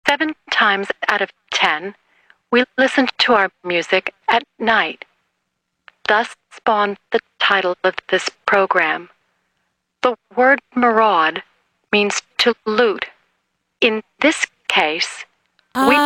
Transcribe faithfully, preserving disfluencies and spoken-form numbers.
Seven times out of ten, we listen to our music at night. Thus spawned the title of this program. The word maraud means to loot. In this case, we